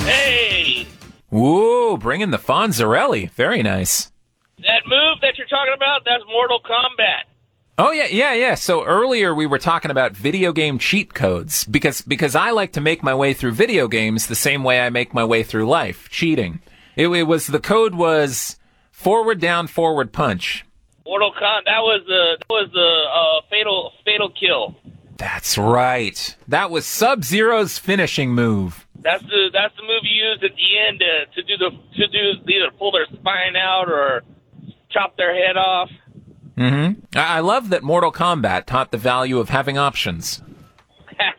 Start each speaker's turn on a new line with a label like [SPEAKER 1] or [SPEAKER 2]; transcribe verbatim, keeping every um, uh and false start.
[SPEAKER 1] Hey!
[SPEAKER 2] Whoa, bringing the Fonzarelli. Very nice.
[SPEAKER 1] That move that you're talking about, that's Mortal Kombat.
[SPEAKER 2] Oh, yeah, yeah, yeah. So earlier we were talking about video game cheat codes because because I like to make my way through video games the same way I make my way through life, cheating. It, it was the code was forward, down, forward, punch.
[SPEAKER 1] Mortal Kombat, that was the that was the uh, fatal fatal kill.
[SPEAKER 2] That's right. That was Sub-Zero's finishing move.
[SPEAKER 1] That's the that's the move you used at the end to, to do the to do either pull their spine out or chop their head off.
[SPEAKER 2] Mm-hmm. I love that Mortal Kombat taught the value of having options.